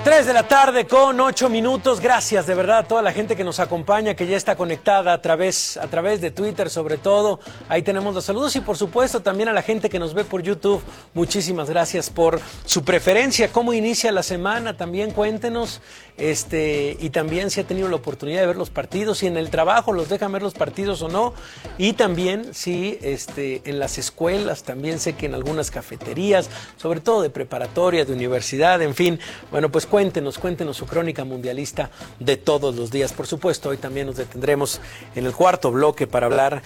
3 de la tarde con 8 minutos. Gracias de verdad a toda la gente que nos acompaña, que ya está conectada a través de Twitter sobre todo. Ahí tenemos los saludos y por supuesto también a la gente que nos ve por YouTube. Muchísimas gracias por su preferencia. ¿Cómo inicia la semana? También cuéntenos. Y también si ha tenido la oportunidad de ver los partidos, si en el trabajo los dejan ver los partidos o no. Y también si en las escuelas, también sé que en algunas cafeterías, sobre todo de preparatoria, de universidad, en fin. Bueno, pues cuéntenos su crónica mundialista de todos los días. Por supuesto, hoy también nos detendremos en el cuarto bloque para hablar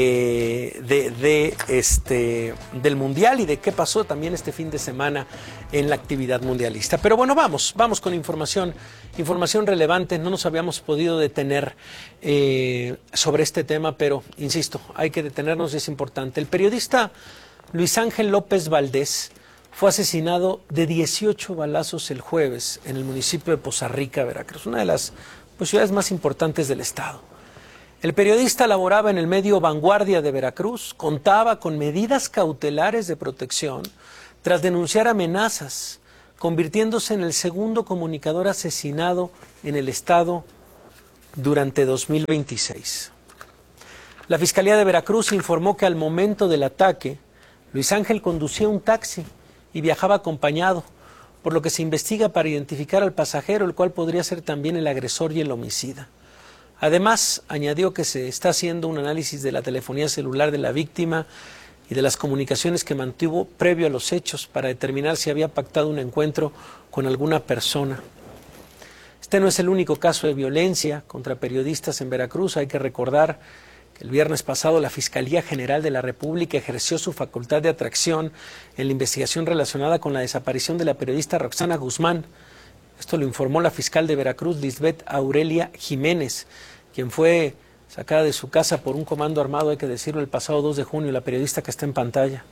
del Mundial y de qué pasó también este fin de semana en la actividad mundialista. Pero bueno, vamos con información relevante. No nos habíamos podido detener sobre este tema, pero insisto, hay que detenernos y es importante. El periodista Luis Ángel López Valdés fue asesinado de 18 balazos el jueves en el municipio de Poza Rica, Veracruz, una de las ciudades más importantes del estado. El periodista laboraba en el medio Vanguardia de Veracruz, contaba con medidas cautelares de protección tras denunciar amenazas, convirtiéndose en el segundo comunicador asesinado en el estado durante 2026. La Fiscalía de Veracruz informó que al momento del ataque, Luis Ángel conducía un taxi y viajaba acompañado, por lo que se investiga para identificar al pasajero, el cual podría ser también el agresor y el homicida. Además, añadió que se está haciendo un análisis de la telefonía celular de la víctima y de las comunicaciones que mantuvo previo a los hechos para determinar si había pactado un encuentro con alguna persona. Este no es el único caso de violencia contra periodistas en Veracruz. Hay que recordar que el viernes pasado la Fiscalía General de la República ejerció su facultad de atracción en la investigación relacionada con la desaparición de la periodista Roxana Guzmán. Esto lo informó la fiscal de Veracruz, Lisbeth Aurelia Jiménez, quien fue sacada de su casa por un comando armado, hay que decirlo, el pasado 2 de junio, la periodista que está en pantalla.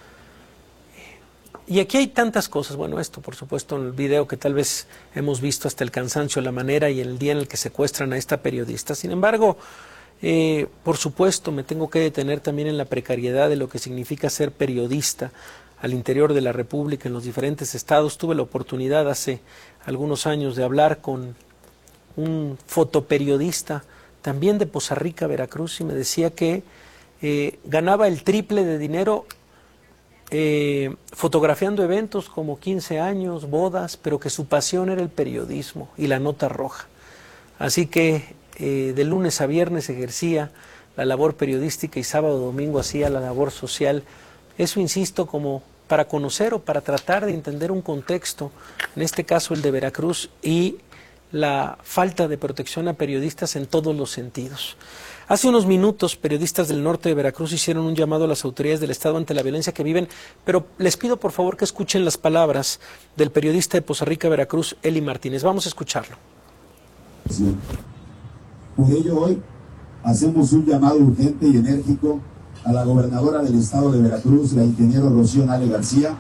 Y aquí hay tantas cosas, bueno, esto por supuesto en el video que tal vez hemos visto hasta el cansancio, la manera y el día en el que secuestran a esta periodista. Sin embargo, por supuesto me tengo que detener también en la precariedad de lo que significa ser periodista al interior de la República, en los diferentes estados. Tuve la oportunidad hace algunos años de hablar con un fotoperiodista también de Poza Rica, Veracruz, y me decía que ganaba el triple de dinero fotografiando eventos como 15 años, bodas, pero que su pasión era el periodismo y la nota roja. Así que de lunes a viernes ejercía la labor periodística y sábado y domingo hacía la labor social. Eso, insisto, como para conocer o para tratar de entender un contexto, en este caso el de Veracruz, y la falta de protección a periodistas en todos los sentidos. Hace unos minutos, periodistas del norte de Veracruz hicieron un llamado a las autoridades del estado ante la violencia que viven, pero les pido por favor que escuchen las palabras del periodista de Poza Rica, Veracruz, Eli Martínez. Vamos a escucharlo. Sí. Por ello hoy hacemos un llamado urgente y enérgico a la gobernadora del estado de Veracruz, la ingeniera Rocío Nale García,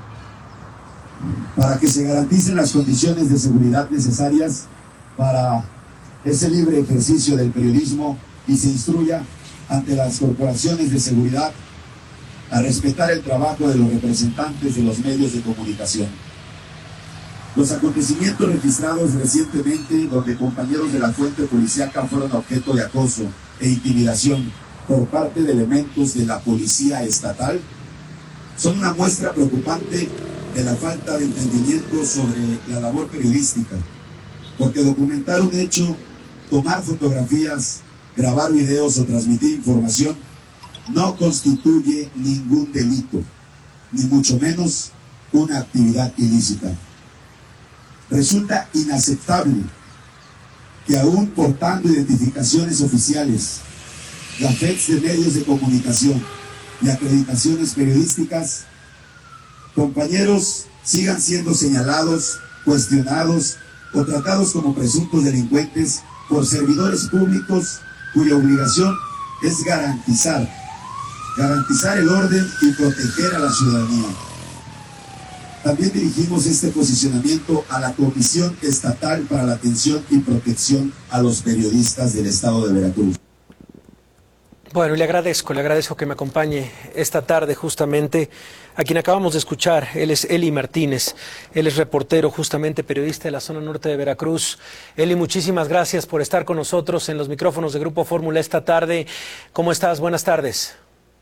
para que se garanticen las condiciones de seguridad necesarias para ese libre ejercicio del periodismo y se instruya ante las corporaciones de seguridad a respetar el trabajo de los representantes de los medios de comunicación. Los acontecimientos registrados recientemente, donde compañeros de la fuente policíaca fueron objeto de acoso e intimidación por parte de elementos de la policía estatal, son una muestra preocupante de la falta de entendimiento sobre la labor periodística, porque documentar un hecho, tomar fotografías, grabar videos o transmitir información no constituye ningún delito, ni mucho menos una actividad ilícita. Resulta inaceptable que aún portando identificaciones oficiales, gafetes de medios de comunicación y acreditaciones periodísticas, compañeros sigan siendo señalados, cuestionados o tratados como presuntos delincuentes por servidores públicos cuya obligación es garantizar el orden y proteger a la ciudadanía. También dirigimos este posicionamiento a la Comisión Estatal para la Atención y Protección a los Periodistas del Estado de Veracruz. Bueno, le agradezco que me acompañe esta tarde justamente a quien acabamos de escuchar. Él es Eli Martínez, él es reportero, justamente periodista de la zona norte de Veracruz. Eli, muchísimas gracias por estar con nosotros en los micrófonos de Grupo Fórmula esta tarde. ¿Cómo estás? Buenas tardes.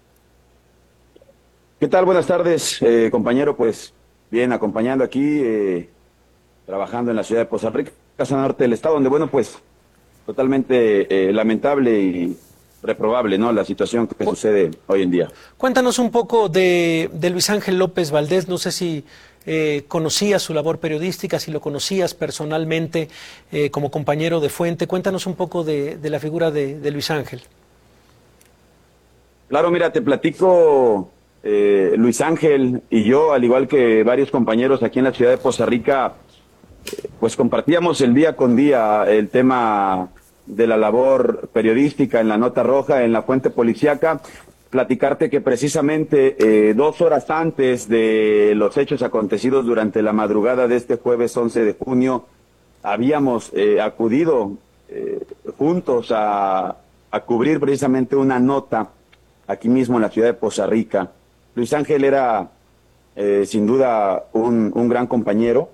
¿Qué tal? Buenas tardes, compañero. Pues bien, acompañando aquí, trabajando en la ciudad de Poza Rica, zona norte del estado, donde, bueno, pues totalmente lamentable y reprobable, ¿no?, la situación que sucede hoy en día. Cuéntanos un poco de Luis Ángel López Valdés. No sé si conocías su labor periodística, si lo conocías personalmente como compañero de fuente. Cuéntanos un poco de la figura de Luis Ángel. Claro, mira, te platico, Luis Ángel y yo, al igual que varios compañeros aquí en la ciudad de Poza Rica, pues compartíamos el día con día el tema de la labor periodística en la Nota Roja, en la fuente policíaca. Platicarte que precisamente 2 horas antes de los hechos acontecidos durante la madrugada de este jueves 11 de junio, habíamos acudido juntos a cubrir precisamente una nota aquí mismo en la ciudad de Poza Rica. Luis Ángel era sin duda un gran compañero,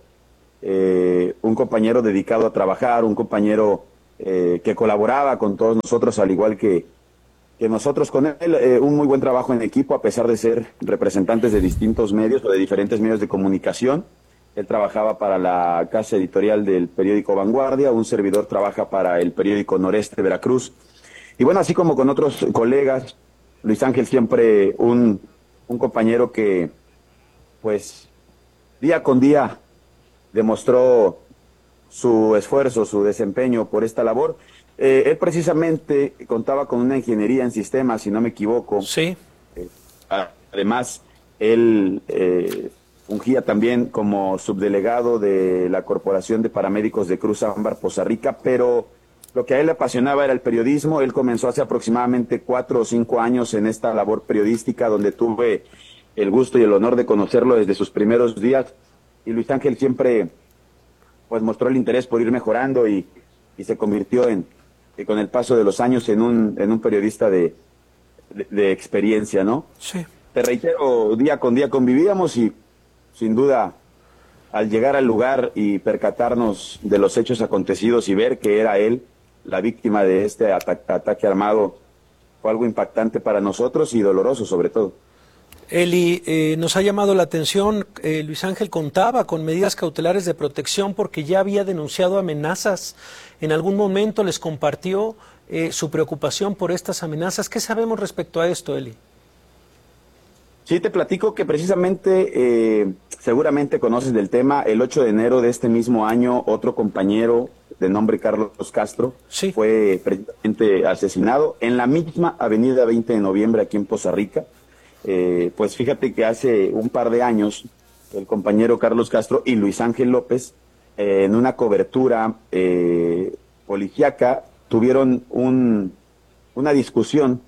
un compañero dedicado a trabajar, un compañero que colaboraba con todos nosotros, al igual que nosotros con él, un muy buen trabajo en equipo, a pesar de ser representantes de distintos medios o de diferentes medios de comunicación. Él trabajaba para la casa editorial del periódico Vanguardia, un servidor trabaja para el periódico Noreste Veracruz. Y bueno, así como con otros colegas, Luis Ángel siempre un compañero que, pues, día con día demostró su esfuerzo, su desempeño por esta labor. Él precisamente contaba con una ingeniería en sistemas, si no me equivoco. Sí. Además, él fungía también como subdelegado de la Corporación de Paramédicos de Cruz Ámbar, Poza Rica, pero lo que a él le apasionaba era el periodismo. Él comenzó hace aproximadamente 4 o 5 años en esta labor periodística, donde tuve el gusto y el honor de conocerlo desde sus primeros días. Y Luis Ángel siempre, pues, mostró el interés por ir mejorando y se convirtió con el paso de los años en un periodista de experiencia, ¿no? Sí. Te reitero, día con día convivíamos y sin duda al llegar al lugar y percatarnos de los hechos acontecidos y ver que era él la víctima de este ataque armado, fue algo impactante para nosotros y doloroso sobre todo. Eli, nos ha llamado la atención, Luis Ángel contaba con medidas cautelares de protección porque ya había denunciado amenazas. En algún momento les compartió su preocupación por estas amenazas. ¿Qué sabemos respecto a esto, Eli? Sí, te platico que precisamente, seguramente conoces del tema, el 8 de enero de este mismo año, otro compañero de nombre Carlos Castro sí. fue precisamente asesinado en la misma avenida 20 de noviembre aquí en Poza Rica. Pues fíjate que hace un par de años el compañero Carlos Castro y Luis Ángel López, en una cobertura policíaca, tuvieron una discusión,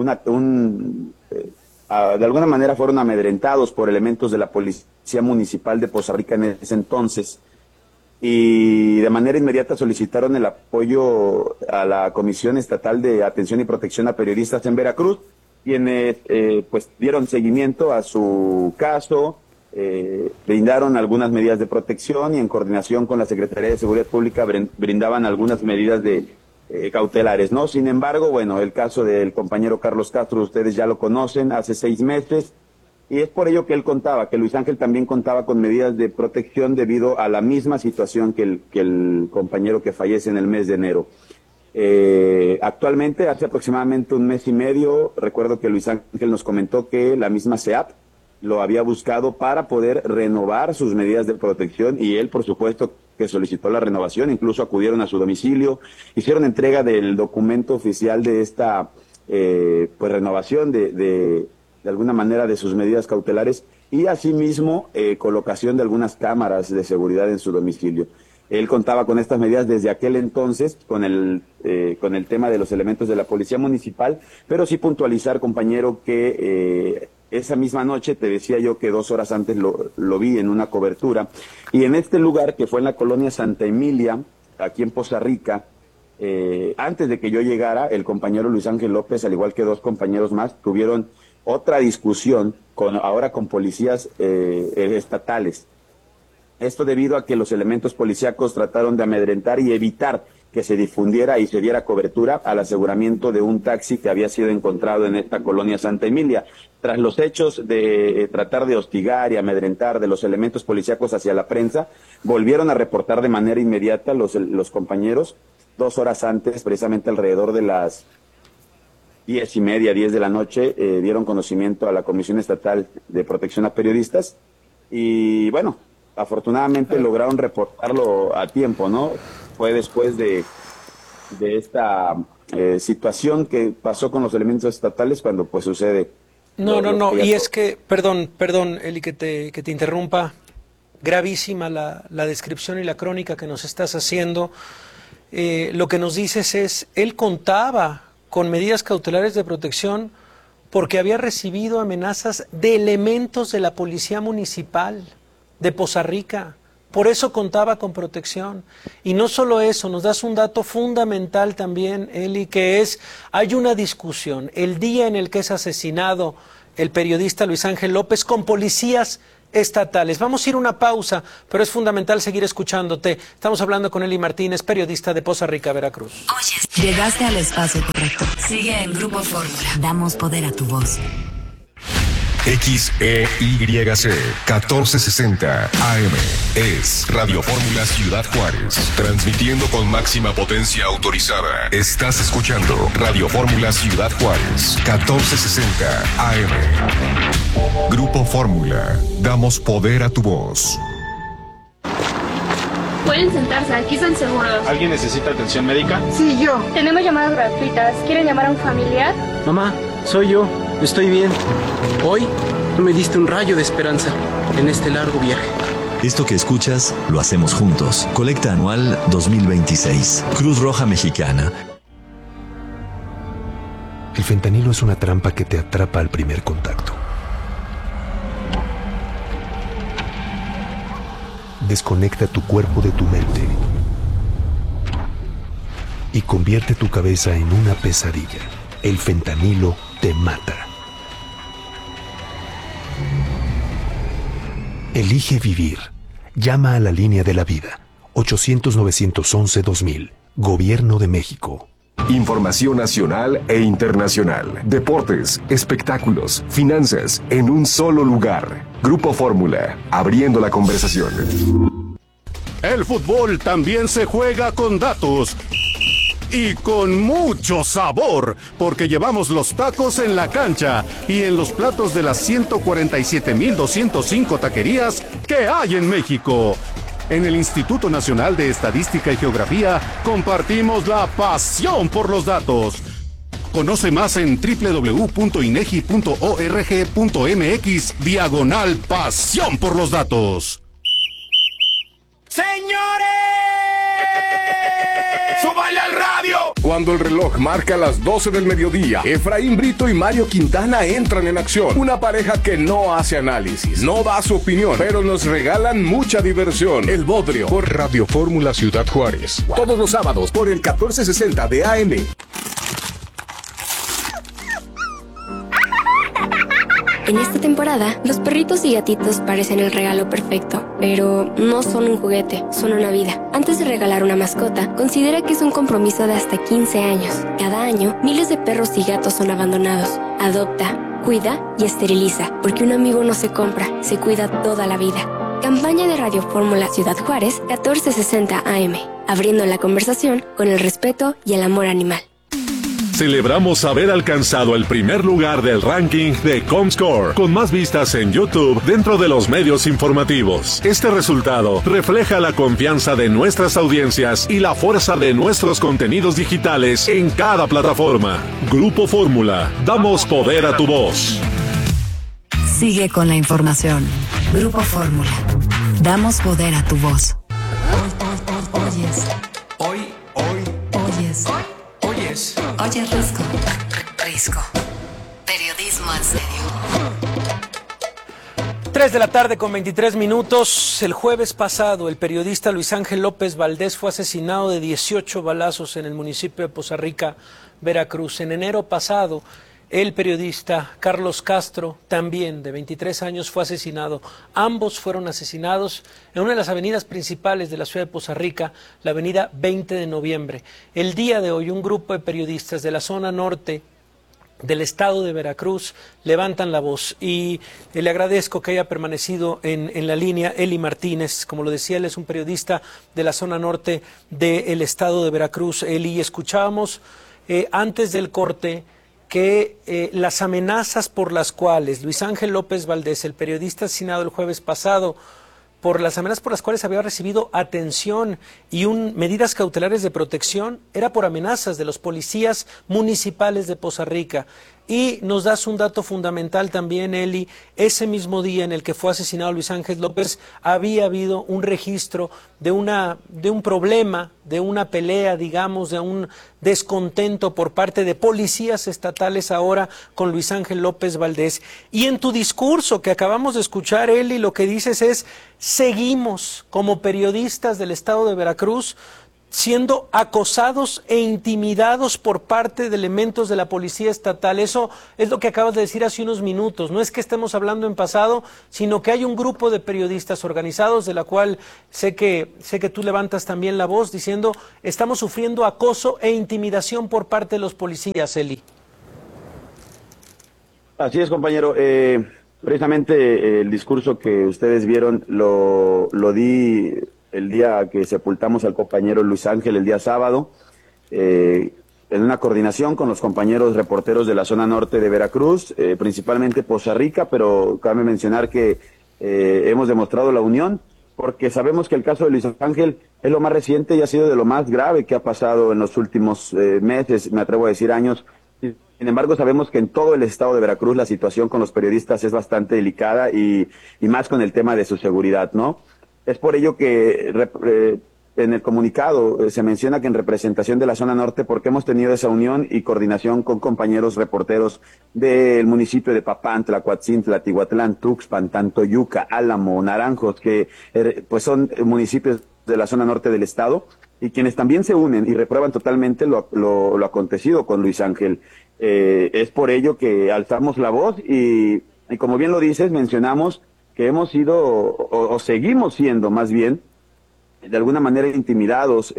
de alguna manera fueron amedrentados por elementos de la Policía Municipal de Poza Rica en ese entonces, y de manera inmediata solicitaron el apoyo a la Comisión Estatal de Atención y Protección a Periodistas en Veracruz, quienes pues dieron seguimiento a su caso, brindaron algunas medidas de protección y en coordinación con la Secretaría de Seguridad Pública brindaban algunas medidas cautelares, ¿no? Sin embargo, bueno, el caso del compañero Carlos Castro, ustedes ya lo conocen, hace 6 meses, y es por ello que él contaba, que Luis Ángel también contaba con medidas de protección debido a la misma situación que el compañero que fallece en el mes de enero. Actualmente, hace aproximadamente 1 mes y medio, recuerdo que Luis Ángel nos comentó que la misma SEAP lo había buscado para poder renovar sus medidas de protección y él, por supuesto, que solicitó la renovación, incluso acudieron a su domicilio, hicieron entrega del documento oficial de esta pues renovación de alguna manera de sus medidas cautelares y asimismo colocación de algunas cámaras de seguridad en su domicilio. Él contaba con estas medidas desde aquel entonces, con el tema de los elementos de la Policía Municipal, pero sí puntualizar, compañero, que esa misma noche, te decía yo que 2 horas antes lo vi en una cobertura, y en este lugar, que fue en la colonia Santa Emilia, aquí en Poza Rica, antes de que yo llegara, el compañero Luis Ángel López, al igual que 2 compañeros más, tuvieron otra discusión ahora con policías estatales. Esto debido a que los elementos policíacos trataron de amedrentar y evitar que se difundiera y se diera cobertura al aseguramiento de un taxi que había sido encontrado en esta colonia Santa Emilia. Tras los hechos de tratar de hostigar y amedrentar de los elementos policíacos hacia la prensa, volvieron a reportar de manera inmediata los compañeros 2 horas antes, precisamente alrededor de las 10:30, 10 de la noche, dieron conocimiento a la Comisión Estatal de Protección a Periodistas y bueno, afortunadamente lograron reportarlo a tiempo, ¿no? Fue después de esta situación que pasó con los elementos estatales cuando pues sucede. No, y es que, perdón, Eli, que te interrumpa, gravísima la descripción y la crónica que nos estás haciendo. Lo que nos dices es, él contaba con medidas cautelares de protección porque había recibido amenazas de elementos de la Policía Municipal de Poza Rica. Por eso contaba con protección. Y no solo eso, nos das un dato fundamental también, Eli, que es, hay una discusión el día en el que es asesinado el periodista Luis Ángel López con policías estatales. Vamos a ir a una pausa, pero es fundamental seguir escuchándote. Estamos hablando con Eli Martínez, periodista de Poza Rica, Veracruz. Oyes, llegaste al espacio correcto. Sigue en Grupo Fórmula. Damos poder a tu voz. XEYC 1460 AM es Radio Fórmula Ciudad Juárez, transmitiendo con máxima potencia autorizada. Estás escuchando Radio Fórmula Ciudad Juárez 1460 AM. Grupo Fórmula, damos poder a tu voz. Pueden sentarse, aquí están seguros. ¿Alguien necesita atención médica? Sí, yo. Tenemos llamadas gratuitas. ¿Quieren llamar a un familiar? Mamá, soy yo. Estoy bien. Hoy tú me diste un rayo de esperanza en este largo viaje. Esto que escuchas lo hacemos juntos. Colecta anual 2026. Cruz Roja Mexicana. El fentanilo es una trampa que te atrapa al primer contacto. Desconecta tu cuerpo de tu mente y convierte tu cabeza en una pesadilla. El fentanilo te mata. Elige vivir. Llama a la línea de la vida. 800-911-2000. Gobierno de México. Información nacional e internacional. Deportes, espectáculos, finanzas, en un solo lugar. Grupo Fórmula, abriendo la conversación. El fútbol también se juega con datos. Y con mucho sabor, porque llevamos los tacos en la cancha y en los platos de las 147,205 taquerías que hay en México. En el Instituto Nacional de Estadística y Geografía compartimos la pasión por los datos. Conoce más en www.inegi.org.mx/pasión por los datos. ¡Señores! ¡Súbale al radio! Cuando el reloj marca las 12 del mediodía, Efraín Brito y Mario Quintana entran en acción. Una pareja que no hace análisis, no da su opinión, pero nos regalan mucha diversión. El Bodrio, por Radio Fórmula Ciudad Juárez. Todos los sábados por el 1460 de AM. En esta temporada, los perritos y gatitos parecen el regalo perfecto, pero no son un juguete, son una vida. Antes de regalar una mascota, considera que es un compromiso de hasta 15 años. Cada año, miles de perros y gatos son abandonados. Adopta, cuida y esteriliza, porque un amigo no se compra, se cuida toda la vida. Campaña de Radio Fórmula Ciudad Juárez, 1460 AM. Abriendo la conversación con el respeto y el amor animal. Celebramos haber alcanzado el primer lugar del ranking de Comscore, con más vistas en YouTube dentro de los medios informativos. Este resultado refleja la confianza de nuestras audiencias y la fuerza de nuestros contenidos digitales en cada plataforma. Grupo Fórmula, damos poder a tu voz. Sigue con la información. Grupo Fórmula, damos poder a tu voz. Oyes. Oyes. Oye, Risco. Periodismo en serio. 3 de la tarde con 23 minutos. El jueves pasado, el periodista Luis Ángel López Valdés fue asesinado de 18 balazos en el municipio de Poza Rica, Veracruz. En enero pasado, el periodista Carlos Castro, también de 23 años, fue asesinado. Ambos fueron asesinados en una de las avenidas principales de la ciudad de Poza Rica, la avenida 20 de noviembre. El día de hoy, un grupo de periodistas de la zona norte del estado de Veracruz levantan la voz y le agradezco que haya permanecido en la línea Eli Martínez. Como lo decía, él es un periodista de la zona norte del estado de Veracruz. Eli, escuchábamos antes del corte que las amenazas por las cuales Luis Ángel López Valdés, el periodista asesinado el jueves pasado, por las amenazas por las cuales había recibido atención y medidas cautelares de protección, era por amenazas de los policías municipales de Poza Rica. Y nos das un dato fundamental también, Eli. Ese mismo día en el que fue asesinado Luis Ángel López, había habido un registro de un problema, de una pelea, digamos, de un descontento por parte de policías estatales ahora con Luis Ángel López Valdés. Y en tu discurso que acabamos de escuchar, Eli, lo que dices es: seguimos como periodistas del estado de Veracruz siendo acosados e intimidados por parte de elementos de la policía estatal. Eso es lo que acabas de decir hace unos minutos. No es que estemos hablando en pasado, sino que hay un grupo de periodistas organizados, de la cual sé que tú levantas también la voz, diciendo: estamos sufriendo acoso e intimidación por parte de los policías, Eli. Así es, compañero. Precisamente el discurso que ustedes vieron lo di el día que sepultamos al compañero Luis Ángel, el día sábado, en una coordinación con los compañeros reporteros de la zona norte de Veracruz, principalmente Poza Rica, pero cabe mencionar que hemos demostrado la unión, porque sabemos que el caso de Luis Ángel es lo más reciente y ha sido de lo más grave que ha pasado en los últimos meses, me atrevo a decir años. Sin embargo, sabemos que en todo el estado de Veracruz la situación con los periodistas es bastante delicada y más con el tema de su seguridad, ¿no? Es por ello que en el comunicado se menciona que en representación de la zona norte, porque hemos tenido esa unión y coordinación con compañeros reporteros del municipio de Papantla, Coatzintla, Tihuatlán, Tuxpan, Tantoyuca, Álamo, Naranjos, que pues son municipios de la zona norte del estado, y quienes también se unen y reprueban totalmente lo acontecido con Luis Ángel. Es por ello que alzamos la voz y como bien lo dices, mencionamos que hemos sido, o seguimos siendo más bien, de alguna manera intimidados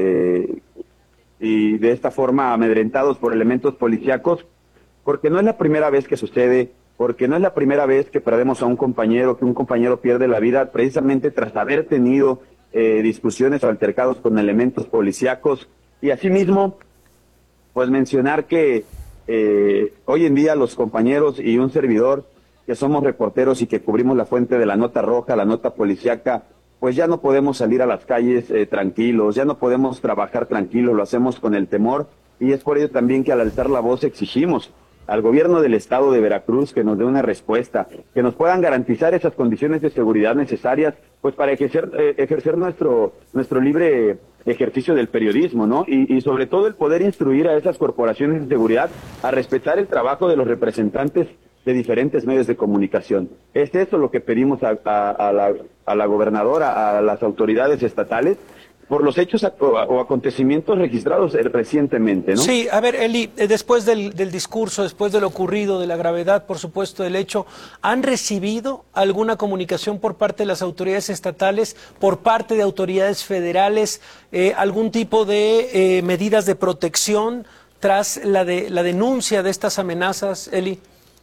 y de esta forma amedrentados por elementos policíacos, porque no es la primera vez que sucede, porque no es la primera vez que perdemos a un compañero, que un compañero pierde la vida precisamente tras haber tenido discusiones o altercados con elementos policíacos. Y asimismo, pues mencionar que hoy en día los compañeros y un servidor que somos reporteros y que cubrimos la fuente de la nota roja, la nota policíaca, pues ya no podemos salir a las calles tranquilos, ya no podemos trabajar tranquilos, lo hacemos con el temor, y es por ello también que al alzar la voz exigimos al gobierno del estado de Veracruz que nos dé una respuesta, que nos puedan garantizar esas condiciones de seguridad necesarias, pues para ejercer nuestro libre ejercicio del periodismo, ¿no? Y sobre todo el poder instruir a esas corporaciones de seguridad a respetar el trabajo de los representantes de diferentes medios de comunicación. Es eso lo que pedimos a la gobernadora, a las autoridades estatales, por los hechos o acontecimientos registrados recientemente, ¿no? Sí, a ver, Eli, después del discurso, después de lo ocurrido, de la gravedad, por supuesto, del hecho, ¿han recibido alguna comunicación por parte de las autoridades estatales, por parte de autoridades federales, algún tipo de medidas de protección tras la denuncia de estas amenazas, Eli?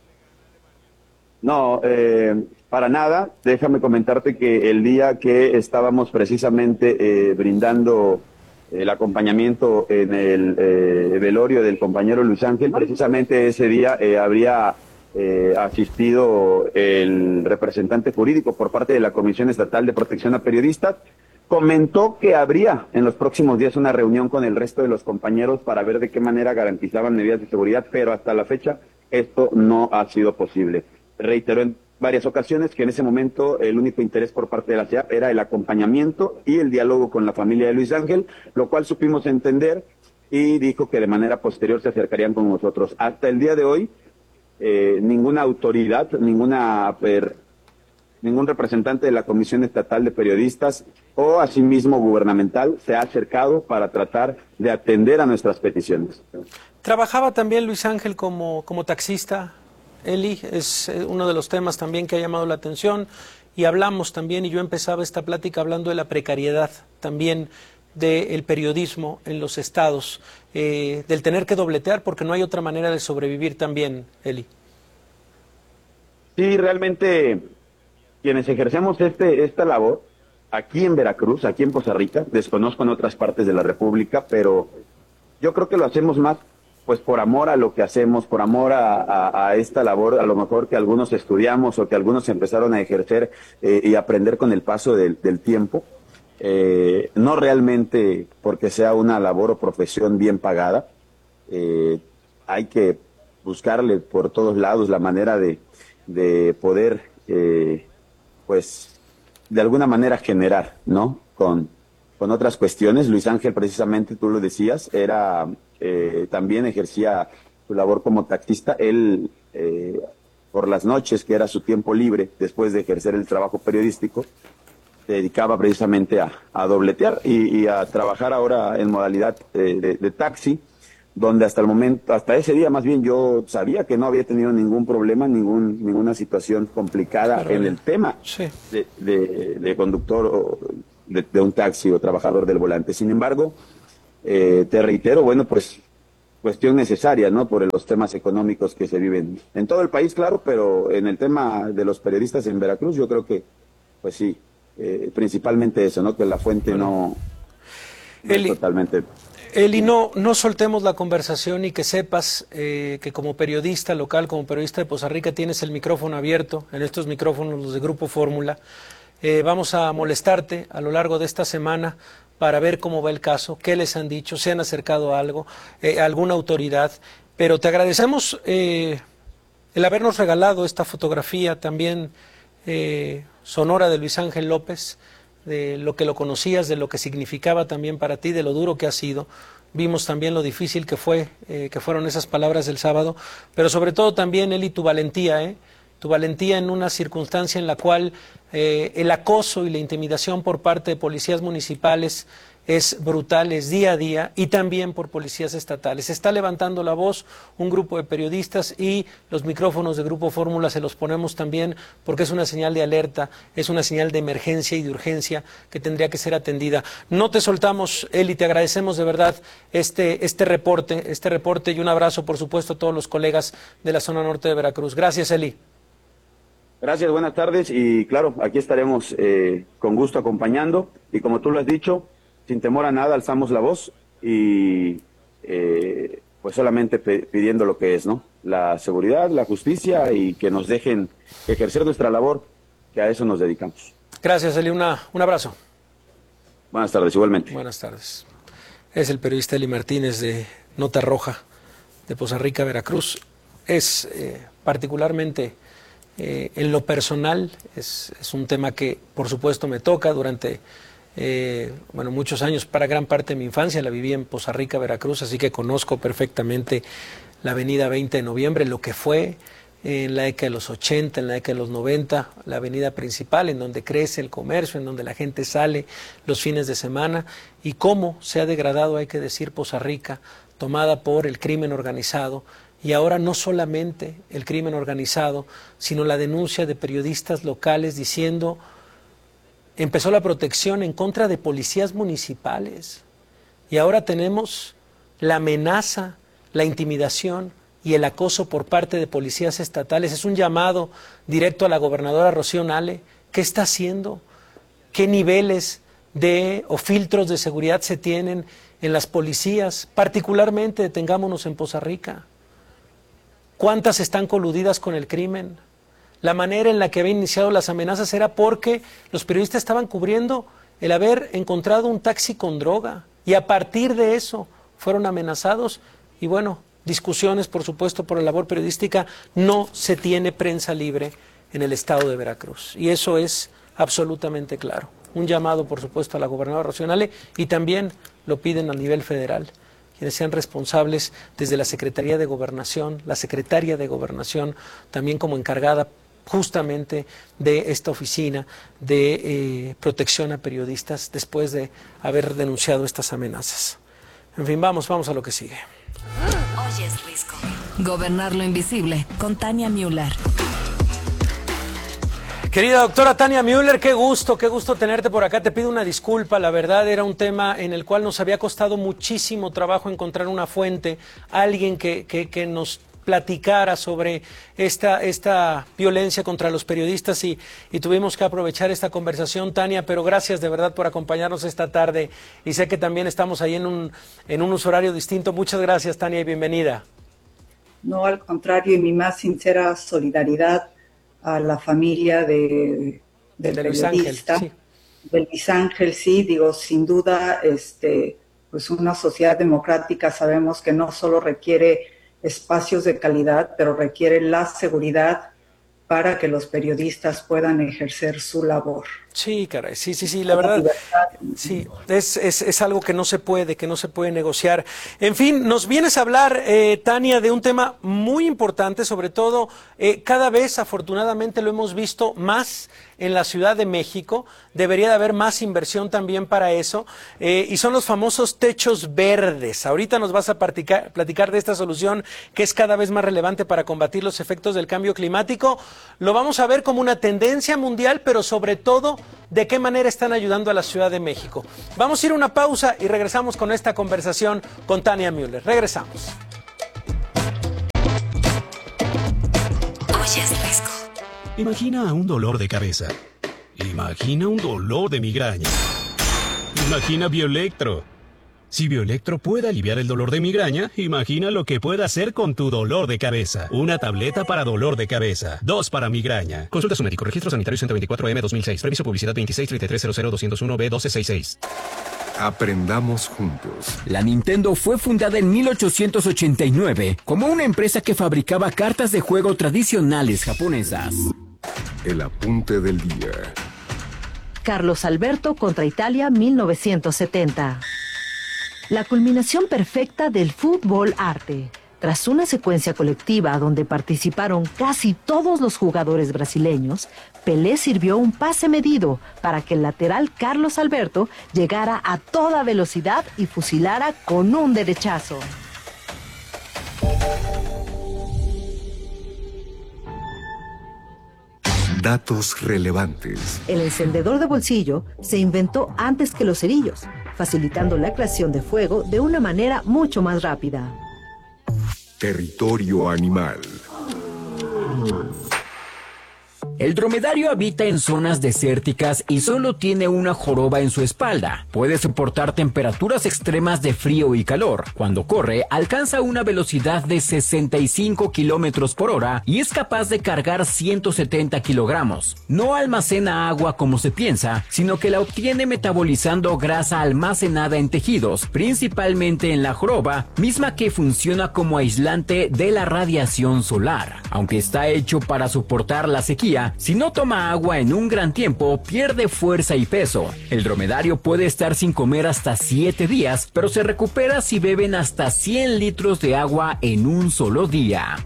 No, para nada. Déjame comentarte que el día que estábamos precisamente brindando el acompañamiento en el velorio del compañero Luis Ángel, precisamente ese día habría asistido el representante jurídico por parte de la Comisión Estatal de Protección a Periodistas. Comentó que habría en los próximos días una reunión con el resto de los compañeros para ver de qué manera garantizaban medidas de seguridad, pero hasta la fecha esto no ha sido posible. Reiteró en varias ocasiones que en ese momento el único interés por parte de la CEAP era el acompañamiento y el diálogo con la familia de Luis Ángel, lo cual supimos entender, y dijo que de manera posterior se acercarían con nosotros. Hasta el día de hoy, ninguna autoridad, ninguna ningún representante de la Comisión Estatal de Periodistas o asimismo gubernamental se ha acercado para tratar de atender a nuestras peticiones. Trabajaba también Luis Ángel como taxista, Eli, es uno de los temas también que ha llamado la atención, y hablamos también, y yo empezaba esta plática hablando de la precariedad también del periodismo en los estados, del tener que dobletear porque no hay otra manera de sobrevivir también, Eli. Sí, realmente quienes ejercemos esta labor aquí en Veracruz, aquí en Poza Rica, desconozco en otras partes de la República, pero yo creo que lo hacemos más pues por amor a lo que hacemos, por amor a esta labor, a lo mejor que algunos estudiamos o que algunos empezaron a ejercer y aprender con el paso del tiempo. No realmente porque sea una labor o profesión bien pagada. Hay que buscarle por todos lados la manera de poder, pues, de alguna manera generar, ¿no? Con otras cuestiones. Luis Ángel, precisamente, tú lo decías, también ejercía su labor como taxista. Él, por las noches, que era su tiempo libre, después de ejercer el trabajo periodístico, se dedicaba precisamente a dobletear y a trabajar ahora en modalidad de taxi, donde hasta el momento, hasta ese día más bien, yo sabía que no había tenido ningún problema, ninguna situación complicada en el tema de conductor o de un taxi o trabajador del volante. Sin embargo, te reitero, bueno, pues cuestión necesaria, ¿no? Por los temas económicos que se viven en todo el país, claro, pero en el tema de los periodistas en Veracruz, yo creo que, pues sí, principalmente eso, ¿no? Que la fuente no es totalmente... Eli, no soltemos la conversación y que sepas que como periodista local, como periodista de Poza Rica, tienes el micrófono abierto, en estos micrófonos, los de Grupo Fórmula. Vamos a molestarte a lo largo de esta semana para ver cómo va el caso, qué les han dicho, se han acercado a algo, alguna autoridad, pero te agradecemos el habernos regalado esta fotografía también sonora de Luis Ángel López, de lo que lo conocías, de lo que significaba también para ti, de lo duro que ha sido. Vimos también lo difícil que fueron esas palabras del sábado, pero sobre todo también, Eli, tu valentía en una circunstancia en la cual el acoso y la intimidación por parte de policías municipales es brutal, es día a día, y también por policías estatales. Se está levantando la voz un grupo de periodistas y los micrófonos de Grupo Fórmula se los ponemos también porque es una señal de alerta, es una señal de emergencia y de urgencia que tendría que ser atendida. No te soltamos, Eli, te agradecemos de verdad este reporte y un abrazo, por supuesto, a todos los colegas de la zona norte de Veracruz. Gracias, Eli. Gracias, buenas tardes, y claro, aquí estaremos con gusto acompañando, y como tú lo has dicho, sin temor a nada, alzamos la voz y pues solamente pidiendo lo que es, ¿no? La seguridad, la justicia, y que nos dejen ejercer nuestra labor, que a eso nos dedicamos. Gracias, Eli, un abrazo. Buenas tardes, igualmente. Buenas tardes. Es el periodista Eli Martínez de Nota Roja de Poza Rica, Veracruz. Es particularmente en lo personal, es un tema que por supuesto me toca durante muchos años. Para gran parte de mi infancia la viví en Poza Rica, Veracruz, así que conozco perfectamente la avenida 20 de noviembre, lo que fue en la década de los 80, en la década de los 90, la avenida principal en donde crece el comercio, en donde la gente sale los fines de semana, y cómo se ha degradado, hay que decir, Poza Rica, tomada por el crimen organizado. Y ahora no solamente el crimen organizado, sino la denuncia de periodistas locales diciendo, empezó la protección en contra de policías municipales. Y ahora tenemos la amenaza, la intimidación y el acoso por parte de policías estatales. Es un llamado directo a la gobernadora Rocío Nale. ¿Qué está haciendo? ¿Qué niveles o filtros de seguridad se tienen en las policías? Particularmente, detengámonos en Poza Rica. ¿Cuántas están coludidas con el crimen? La manera en la que habían iniciado las amenazas era porque los periodistas estaban cubriendo el haber encontrado un taxi con droga, y a partir de eso fueron amenazados. Y bueno, discusiones, por supuesto, por la labor periodística. No se tiene prensa libre en el estado de Veracruz, y eso es absolutamente claro. Un llamado, por supuesto, a la gobernadora Rocío Nale, y también lo piden a nivel federal, quienes sean responsables desde la Secretaría de Gobernación, la secretaria de Gobernación, también como encargada justamente de esta oficina de protección a periodistas después de haber denunciado estas amenazas. En fin, vamos a lo que sigue. Oyes, Risco. Gobernar lo invisible, con Tania Müller. Querida doctora Tania Müller, qué gusto tenerte por acá. Te pido una disculpa, la verdad era un tema en el cual nos había costado muchísimo trabajo encontrar una fuente, alguien que nos platicara sobre esta violencia contra los periodistas y tuvimos que aprovechar esta conversación, Tania, pero gracias de verdad por acompañarnos esta tarde y sé que también estamos ahí en un uso horario distinto. Muchas gracias, Tania, y bienvenida. No, al contrario, y mi más sincera solidaridad a la familia del periodista, de Luis Ángel, sí, digo, sin duda, pues una sociedad democrática sabemos que no solo requiere espacios de calidad, pero requiere la seguridad para que los periodistas puedan ejercer su labor. Sí, caray, sí, la verdad, sí, es algo que no se puede negociar. En fin, nos vienes a hablar, Tania, de un tema muy importante, sobre todo, cada vez, afortunadamente, lo hemos visto más en la Ciudad de México, debería de haber más inversión también para eso, y son los famosos techos verdes. Ahorita nos vas a platicar de esta solución que es cada vez más relevante para combatir los efectos del cambio climático. Lo vamos a ver como una tendencia mundial, pero sobre todo, de qué manera están ayudando a la Ciudad de México. Vamos a ir a una pausa y regresamos con esta conversación con Tania Müller. Regresamos. Oyes, Risco. Imagina un dolor de cabeza. Imagina un dolor de migraña. Imagina Bioelectro. Si Bioelectro puede aliviar el dolor de migraña, imagina lo que puede hacer con tu dolor de cabeza. Una tableta para dolor de cabeza. 2 para migraña. Consulta a su médico. Registro sanitario 124M 2006. Previso publicidad 2633000201B1266. Aprendamos juntos. La Nintendo fue fundada en 1889 como una empresa que fabricaba cartas de juego tradicionales japonesas. El apunte del día. Carlos Alberto contra Italia 1970. La culminación perfecta del fútbol arte. Tras una secuencia colectiva donde participaron casi todos los jugadores brasileños, Pelé sirvió un pase medido para que el lateral Carlos Alberto llegara a toda velocidad y fusilara con un derechazo. Datos relevantes. El encendedor de bolsillo se inventó antes que los cerillos, facilitando la creación de fuego de una manera mucho más rápida. Territorio animal. El dromedario habita en zonas desérticas y solo tiene una joroba en su espalda. Puede soportar temperaturas extremas de frío y calor. Cuando corre, alcanza una velocidad de 65 kilómetros por hora y es capaz de cargar 170 kilogramos. No almacena agua como se piensa, sino que la obtiene metabolizando grasa almacenada en tejidos, principalmente en la joroba, misma que funciona como aislante de la radiación solar. Aunque está hecho para soportar la sequía, si no toma agua en un gran tiempo, pierde fuerza y peso. El dromedario puede estar sin comer hasta 7 días, pero se recupera si beben hasta 100 litros de agua en un solo día.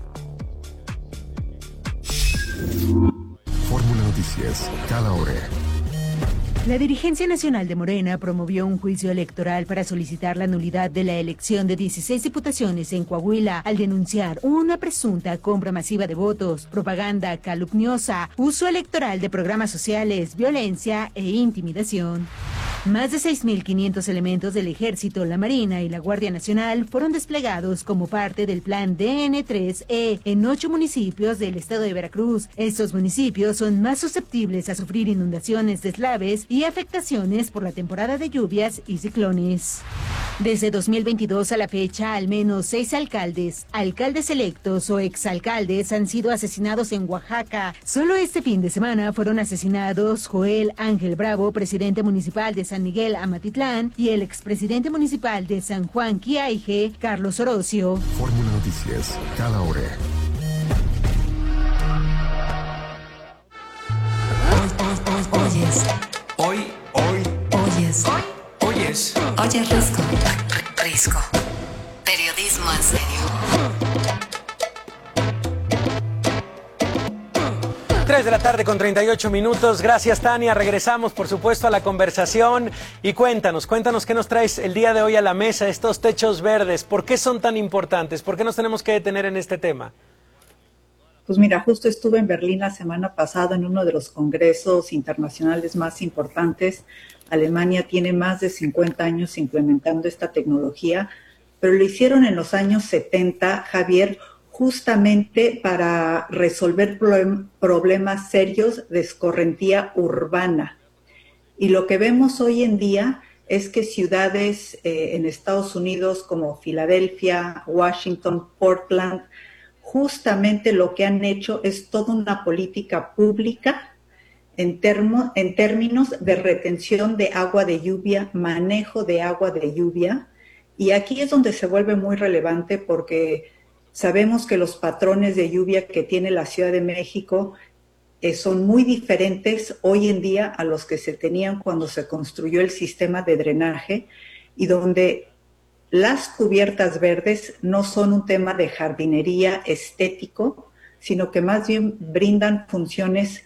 Fórmula Noticias, cada hora. La dirigencia nacional de Morena promovió un juicio electoral para solicitar la nulidad de la elección de 16 diputaciones en Coahuila al denunciar una presunta compra masiva de votos, propaganda calumniosa, uso electoral de programas sociales, violencia e intimidación. Más de 6.500 elementos del Ejército, la Marina y la Guardia Nacional fueron desplegados como parte del plan DN3E en 8 municipios del estado de Veracruz. Estos municipios son más susceptibles a sufrir inundaciones, deslaves y afectaciones por la temporada de lluvias y ciclones. Desde 2022 a la fecha, al menos 6 alcaldes electos o exalcaldes han sido asesinados en Oaxaca. Solo este fin de semana fueron asesinados Joel Ángel Bravo, presidente municipal de San Miguel Amatitlán, y el expresidente municipal de San Juan Quiaije, Carlos Orocio. Fórmula Noticias, cada hora. Oyes. Oyes. Oyes, Risco. Risco. Periodismo en serio. 3:38 p.m. Gracias, Tania. Regresamos, por supuesto, a la conversación. Y cuéntanos qué nos traes el día de hoy a la mesa, estos techos verdes. ¿Por qué son tan importantes? ¿Por qué nos tenemos que detener en este tema? Pues mira, justo estuve en Berlín la semana pasada en uno de los congresos internacionales más importantes. Alemania tiene más de 50 años implementando esta tecnología, pero lo hicieron en los años 70, Javier, justamente para resolver problemas serios de escorrentía urbana. Y lo que vemos hoy en día es que ciudades en Estados Unidos como Filadelfia, Washington, Portland, justamente lo que han hecho es toda una política pública en términos de retención de agua de lluvia, manejo de agua de lluvia. Y aquí es donde se vuelve muy relevante porque sabemos que los patrones de lluvia que tiene la Ciudad de México son muy diferentes hoy en día a los que se tenían cuando se construyó el sistema de drenaje, y donde las cubiertas verdes no son un tema de jardinería estético, sino que más bien brindan funciones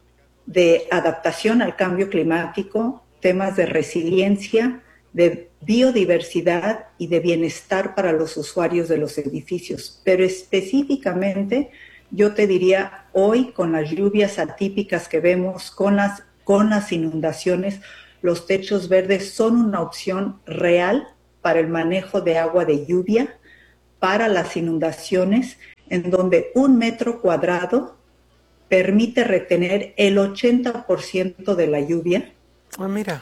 de adaptación al cambio climático, temas de resiliencia, de biodiversidad y de bienestar para los usuarios de los edificios. Pero específicamente, yo te diría, hoy con las lluvias atípicas que vemos, con las inundaciones, los techos verdes son una opción real para el manejo de agua de lluvia, para las inundaciones, en donde 1 metro cuadrado permite retener el 80% de la lluvia. Mira.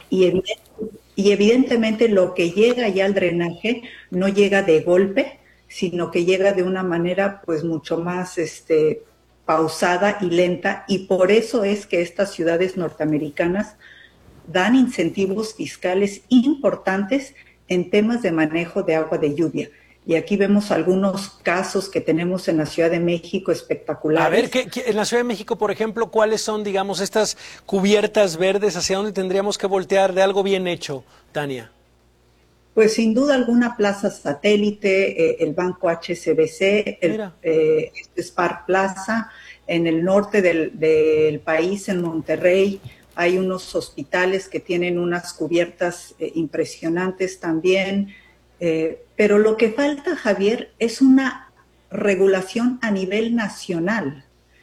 Y evidentemente lo que llega ya al drenaje no llega de golpe, sino que llega de una manera pues mucho más pausada y lenta, y por eso es que estas ciudades norteamericanas dan incentivos fiscales importantes en temas de manejo de agua de lluvia. Y aquí vemos algunos casos que tenemos en la Ciudad de México espectaculares. A ver, en la Ciudad de México, por ejemplo, ¿cuáles son, digamos, estas cubiertas verdes? ¿Hacia dónde tendríamos que voltear de algo bien hecho, Tania? Pues sin duda alguna Plaza Satélite, el Banco HSBC, el Spar Plaza. En el norte del país, en Monterrey, hay unos hospitales que tienen unas cubiertas impresionantes también. Pero lo que falta, Javier, es una regulación a nivel nacional.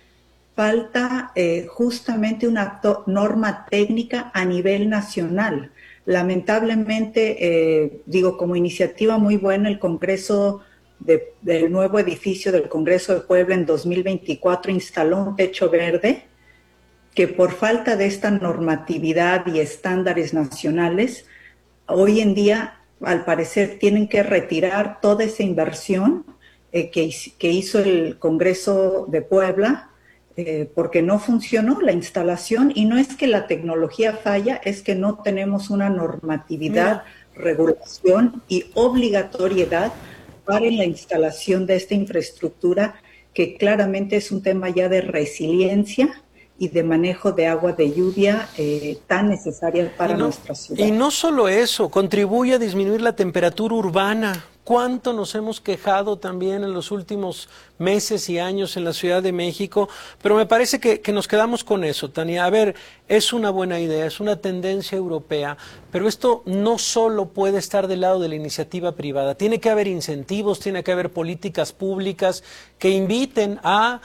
Falta justamente una norma técnica a nivel nacional. Lamentablemente, como iniciativa muy buena, el Congreso del nuevo edificio del Congreso de Puebla en 2024 instaló un techo verde que por falta de esta normatividad y estándares nacionales, hoy en día, al parecer, tienen que retirar toda esa inversión que hizo el Congreso de Puebla, porque no funcionó la instalación, y no es que la tecnología falla, es que no tenemos una normatividad, regulación y obligatoriedad para la instalación de esta infraestructura, que claramente es un tema ya de resiliencia y de manejo de agua de lluvia tan necesaria para nuestra ciudad. Y no solo eso, contribuye a disminuir la temperatura urbana. ¿Cuánto nos hemos quejado también en los últimos meses y años en la Ciudad de México? Pero me parece que nos quedamos con eso, Tania. A ver, es una buena idea, es una tendencia europea, pero esto no solo puede estar del lado de la iniciativa privada. Tiene que haber incentivos, tiene que haber políticas públicas que inviten a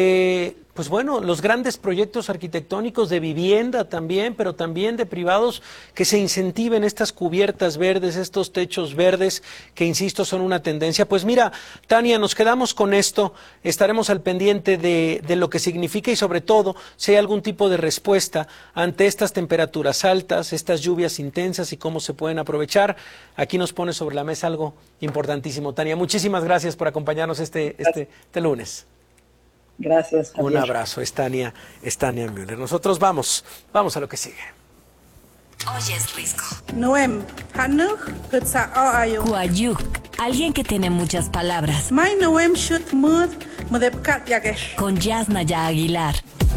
los grandes proyectos arquitectónicos de vivienda también, pero también de privados, que se incentiven estas cubiertas verdes, estos techos verdes, que insisto son una tendencia. Pues mira, Tania, nos quedamos con esto, estaremos al pendiente de lo que significa y sobre todo si hay algún tipo de respuesta ante estas temperaturas altas, estas lluvias intensas y cómo se pueden aprovechar. Aquí nos pone sobre la mesa algo importantísimo. Tania, muchísimas gracias por acompañarnos este lunes. Gracias, Javier. Un abrazo, es Tania Müller. Nosotros vamos a lo que sigue. Oyes Risco. Kuayuk, alguien que tiene muchas palabras. Con Yasnaya Aguilar.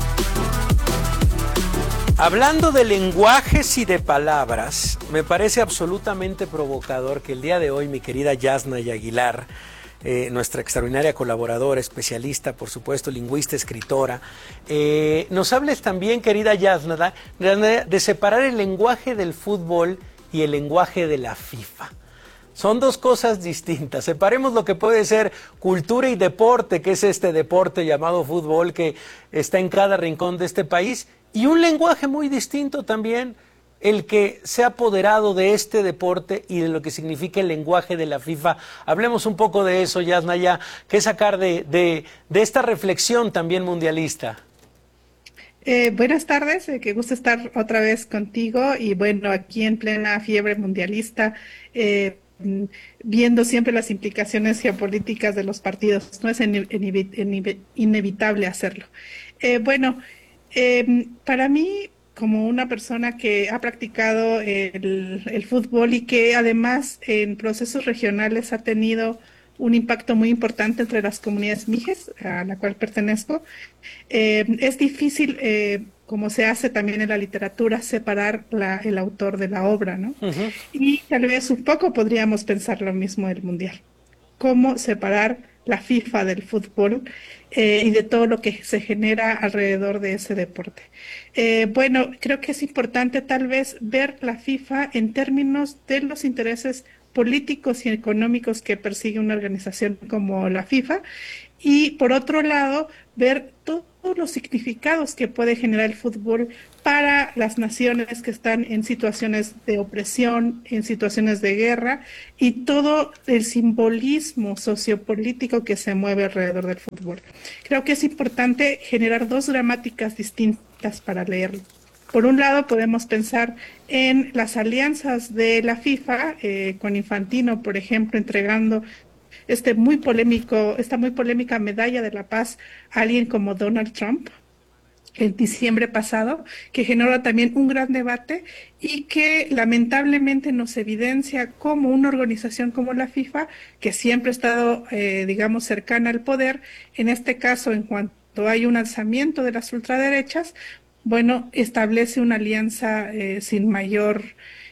Hablando de lenguajes y de palabras, me parece absolutamente provocador que el día de hoy mi querida Yasnaya Aguilar nuestra extraordinaria colaboradora, especialista, por supuesto, lingüista, escritora. Nos hables también, querida Yasnaya, de separar el lenguaje del fútbol y el lenguaje de la FIFA. Son dos cosas distintas. Separemos lo que puede ser cultura y deporte, que es este deporte llamado fútbol que está en cada rincón de este país, y un lenguaje muy distinto también, el que se ha apoderado de este deporte y de lo que significa el lenguaje de la FIFA. Hablemos un poco de eso, Yasnaya, ¿qué sacar de esta reflexión también mundialista? Buenas tardes, qué gusto estar otra vez contigo y bueno, aquí en plena fiebre mundialista, viendo siempre las implicaciones geopolíticas de los partidos. No es inevitable hacerlo. Para mí, como una persona que ha practicado el fútbol y que además en procesos regionales ha tenido un impacto muy importante entre las comunidades mijes, a la cual pertenezco, es difícil, como se hace también en la literatura, separar el autor de la obra, ¿no? Uh-huh. Y tal vez un poco podríamos pensar lo mismo del Mundial. ¿Cómo separar la FIFA del fútbol y de todo lo que se genera alrededor de ese deporte? Creo que es importante tal vez ver la FIFA en términos de los intereses políticos y económicos que persigue una organización como la FIFA y por otro lado ver todos los significados que puede generar el fútbol para las naciones que están en situaciones de opresión, en situaciones de guerra y todo el simbolismo sociopolítico que se mueve alrededor del fútbol. Creo que es importante generar dos gramáticas distintas para leerlo. Por un lado, podemos pensar en las alianzas de la FIFA, con Infantino, por ejemplo, entregando esta muy polémica medalla de la paz a alguien como Donald Trump en diciembre pasado, que generó también un gran debate y que lamentablemente nos evidencia cómo una organización como la FIFA, que siempre ha estado, cercana al poder, en este caso, en cuanto hay un alzamiento de las ultraderechas, establece una alianza sin mayor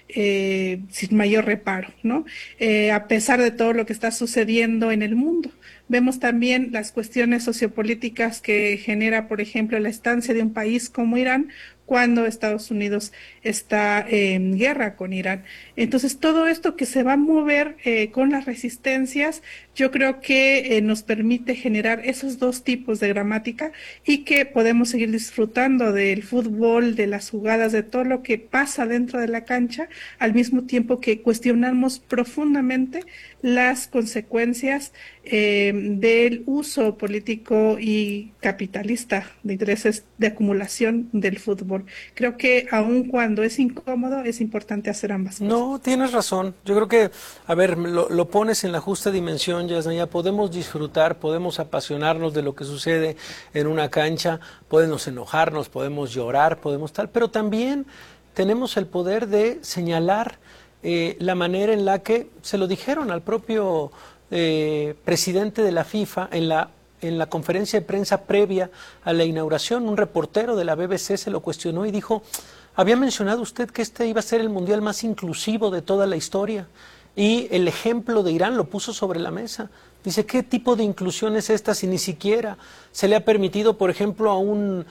reparo, ¿no? A pesar de todo lo que está sucediendo en el mundo. Vemos también las cuestiones sociopolíticas que genera, por ejemplo, la estancia de un país como Irán, cuando Estados Unidos está en guerra con Irán. Entonces, todo esto que se va a mover con las resistencias, yo creo que nos permite generar esos dos tipos de gramática y que podemos seguir disfrutando del fútbol, de las jugadas, de todo lo que pasa dentro de la cancha, al mismo tiempo que cuestionamos profundamente las consecuencias del uso político y capitalista de intereses de acumulación del fútbol. Creo que aun cuando es incómodo, es importante hacer ambas cosas. No, tienes razón. Yo creo que, lo pones en la justa dimensión, Yasnaya. Podemos disfrutar, podemos apasionarnos de lo que sucede en una cancha, podemos enojarnos, podemos llorar, pero también tenemos el poder de señalar la manera en la que se lo dijeron al propio presidente de la FIFA en la conferencia de prensa previa a la inauguración. Un reportero de la BBC se lo cuestionó y dijo: había mencionado usted que este iba a ser el mundial más inclusivo de toda la historia y el ejemplo de Irán lo puso sobre la mesa. Dice, ¿qué tipo de inclusión es esta si ni siquiera se le ha permitido, por ejemplo, a un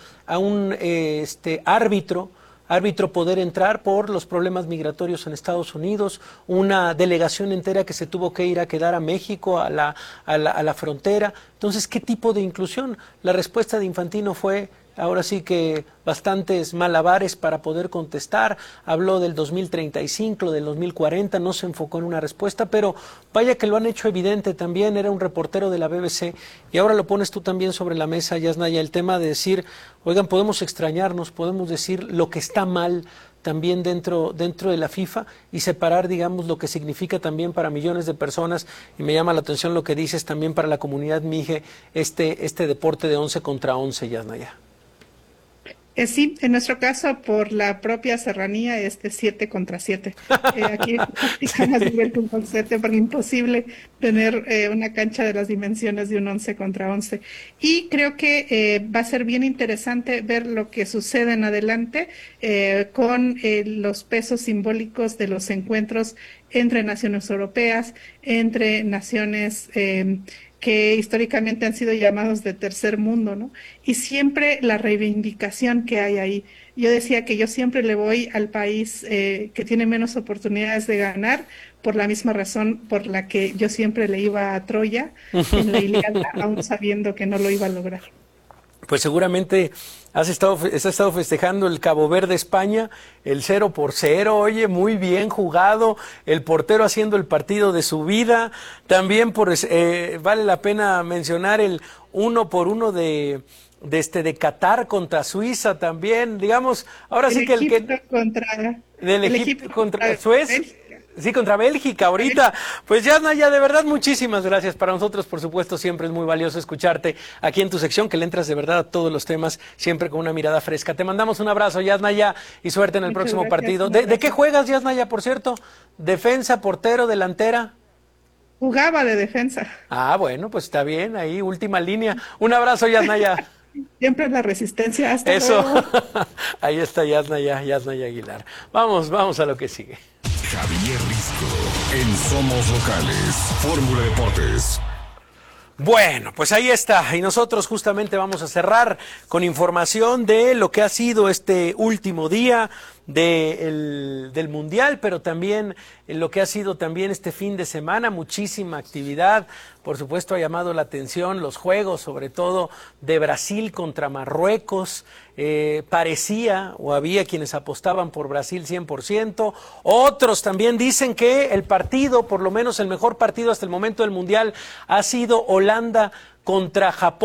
árbitro poder entrar por los problemas migratorios en Estados Unidos, una delegación entera que se tuvo que ir a quedar a México, a la frontera? Entonces, ¿qué tipo de inclusión? La respuesta de Infantino fue, ahora sí que bastantes malabares para poder contestar. Habló del 2035, del 2040, no se enfocó en una respuesta, pero vaya que lo han hecho evidente también. Era un reportero de la BBC y ahora lo pones tú también sobre la mesa, Yasnaya, el tema de decir, oigan, podemos extrañarnos, podemos decir lo que está mal también dentro de la FIFA y separar, digamos, lo que significa también para millones de personas, y me llama la atención lo que dices también para la comunidad mije, este deporte de 11 contra 11, Yasnaya. Sí, en nuestro caso, por la propia serranía, es de 7 contra 7. Aquí practicamos nivel con 7, porque es imposible tener una cancha de las dimensiones de un 11 contra 11. Y creo que va a ser bien interesante ver lo que sucede en adelante con los pesos simbólicos de los encuentros entre naciones europeas, entre naciones que históricamente han sido llamados de tercer mundo, ¿no? Y siempre la reivindicación que hay ahí. Yo decía que yo siempre le voy al país que tiene menos oportunidades de ganar, por la misma razón por la que yo siempre le iba a Troya en la Ilíada, aún sabiendo que no lo iba a lograr. Pues seguramente has estado festejando el Cabo Verde España, el 0-0, oye, muy bien jugado, el portero haciendo el partido de su vida, también vale la pena mencionar el 1-1 de Qatar contra Suiza también, digamos, ahora sí que el Egipto contra Suecia. Sí, contra Bélgica ahorita. Pues Yasnaya, de verdad, muchísimas gracias. Para nosotros, por supuesto, siempre es muy valioso escucharte aquí en tu sección, que le entras de verdad a todos los temas, siempre con una mirada fresca. Te mandamos un abrazo, Yasnaya, y suerte en el próximo partido. ¿De qué juegas, Yasnaya, por cierto? ¿Defensa, portero, delantera? Jugaba de defensa. Ah, bueno, pues está bien, ahí, última línea. Un abrazo, Yasnaya. Siempre la resistencia. Hasta eso. Luego. Ahí está Yasnaya Aguilar. Vamos a lo que sigue. Javier Risco, en Somos Locales, Fórmula Deportes. Bueno, pues ahí está, y nosotros justamente vamos a cerrar con información de lo que ha sido este último día del Mundial, pero también lo que ha sido también este fin de semana, muchísima actividad. Por supuesto, ha llamado la atención los juegos, sobre todo de Brasil contra Marruecos. Parecía, o había quienes apostaban por Brasil 100%, otros también dicen que el partido, por lo menos el mejor partido hasta el momento del Mundial, ha sido Holanda contra Japón.